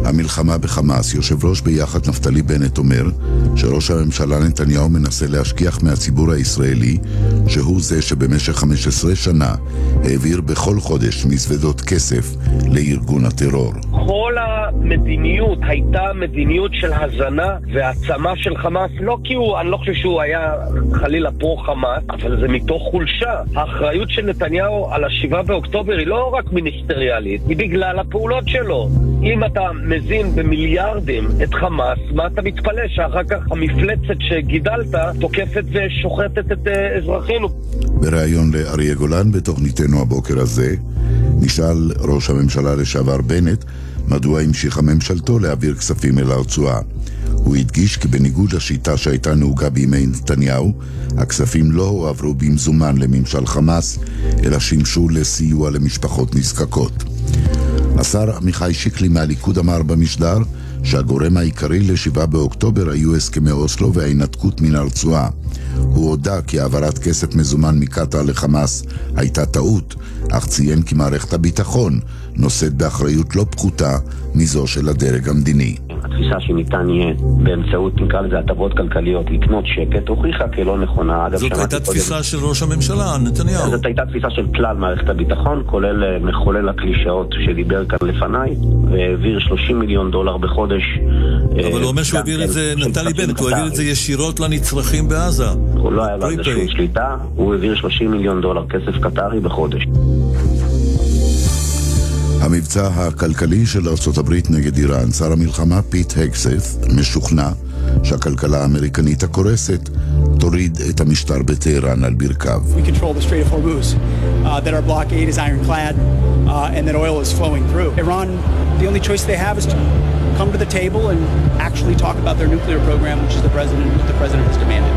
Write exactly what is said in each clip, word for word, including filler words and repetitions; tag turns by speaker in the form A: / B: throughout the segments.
A: המלחמה בחמאס. יושב ראש ביחד נפתלי בנט אומר שראש הממשלה נתניהו מנסה להשכיח מהציבור הישראלי שהוא זה שבמשך חמש עשרה שנה העביר בכל חודש מזוודות כסף לארגון הטרור.
B: כל המדיניות הייתה מדיניות של הזנה והעצמה של חמאס, לא כי הוא, אני לא חושב שהוא היה חלילה פרו חמאס, אבל זה מתוך חולשה. האחריות של נתניהו על השבעה באוקטובר היא לא רק מיניסטריאלית, היא בגלל הפעולות שלו. אם אתה מזין במיליארדים את חמאס, מה אתה מתפלא שאחר כך המפלצת שגידלת תוקפת ושוחטת את אזרחינו?
A: בריאיון לאריה גולן בתוכניתנו הבוקר הזה נשאל ראש הממשלה לשעבר בנט מדוע המשיכה ממשלתו להעביר כספים אל הרצועה. הוא הדגיש כי בניגוד לשיטה שהייתה נהוגה בימי נתניהו, הכספים לא הועברו במזומן לממשל חמאס, אלא שימשו לסיוע למשפחות נזקקות. השר עמיחי שיקלי מהליכוד אמר במשדר שהגורם העיקרי לשבעה באוקטובר היו הסכמי אוסלו וההינתקות מן הרצועה. הוא הודע כי העברת כסף מזומן מקטר לחמאס הייתה טעות, אך ציין כי מערכת הביטחון נושאת באחריות לא פחותה מזו של הדרג המדיני.
C: התפיסה שניתן יהיה באמצעות, נקרא לזה, הטבות כלכליות לקנות שקט, הוכיחה כלא נכונה.
D: זאת הייתה תפיסה של ראש הממשלה, נתניהו.
C: זאת הייתה תפיסה של כלל מערכת הביטחון, כולל מחולל הקלישאות שדיבר כאן לפניי, והעביר שלושים מיליון דולר בחודש.
D: אבל הוא אומר שהוא העביר את זה, נתלי בנט, הוא העביר את זה ישירות לנצרכים בעזה.
C: הוא לא היה בזה שום שליטה, הוא העביר שלושים מיליון דולר כסף קטרי בחודש.
A: המבצע הכלכלי של ארצות הברית נגד איראן, שר המלחמה פיט הגסת משוכנע שהכלכלה האמריקנית הקורסת תוריד את המשטר בטהרן על ברכיו.
E: We control the Strait of Hormuz, uh, that our blockade is ironclad, uh, and that oil is flowing through. Iran, the only choice they have is to come to the table and actually talk about their nuclear program, which is the president, the president has demanded.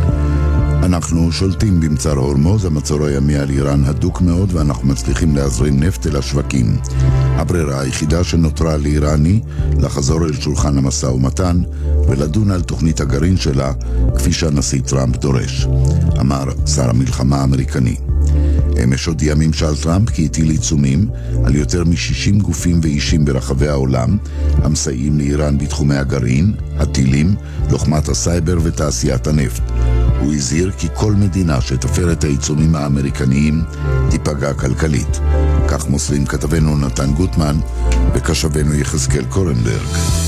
A: אנחנו שולטים במצר הורמוז, המצור הימי על איראן הדוק מאוד ואנחנו מצליחים להזרים נפט אל השווקים. הברירה היחידה שנותרה לאיראן היא לחזור אל שולחן המשא ומתן ולדון על תוכנית הגרעין שלה כפי שהנשיא טראמפ דורש, אמר שר המלחמה האמריקני. אמש הודיע ממשל טראמפ כי הטיל עיצומים על יותר מ-שישים גופים ואישים ברחבי העולם המסייעים לאיראן בתחומי הגרעין, הטילים, לוחמת הסייבר ותעשיית הנפט. הוא הזהיר כי כל מדינה שתפר את העיצומים האמריקניים תיפגע כלכלית. כך מוסרים כתבנו נתן גוטמן וקשבנו יחזקאל קורנברג.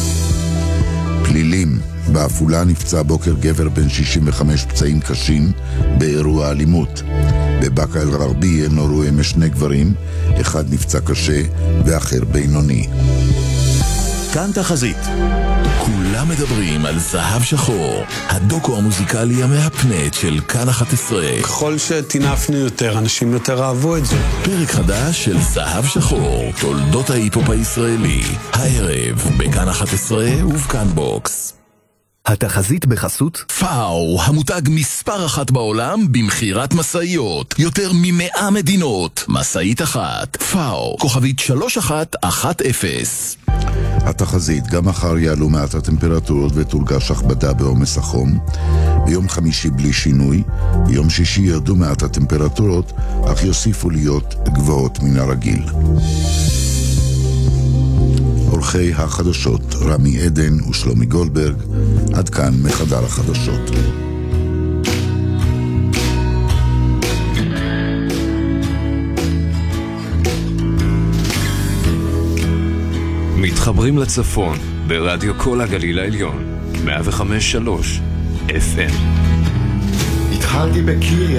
A: פלילים. בעפולה נפצע בוקר גבר בן שישים וחמש פצעים קשים באירוע אלימות. בבאקה אל-גרבייה נורו אמש שני גברים, אחד נפצע קשה ואחר בינוני.
F: כאן תחזית. כולם מדברים על זהב שחור, הדוקו המוזיקלי המהפנט של כאן אחת עשרה.
G: ככל שתינפנו יותר, אנשים יותר אהבו את זה.
F: פרק חדש של זהב שחור, תולדות ההיפופ הישראלי. הערב בכאן אחת עשרה ובכאן בוקס.
H: התחזית בחסות
F: פאו, המותג מספר אחת בעולם במחירת מסעיות. יותר ממאה מדינות. מסעית אחת. פאו, כוכבית שלוש אחת אחת אפס.
A: התחזית, גם מחר יעלו מעט הטמפרטורות ותורגש הכבדה בעומס החום. ביום חמישי בלי שינוי, ביום שישי ירדו מעט הטמפרטורות, אך יוסיפו להיות גבוהות מן הרגיל. עורכי החדשות רמי עדן ושלומי גולדברג, עד כאן מחדר החדשות.
I: מתחברים לצפון ברדיו כל הגליל העליון מאה וחמש שלוש אף אם.
J: התחלתי בקיר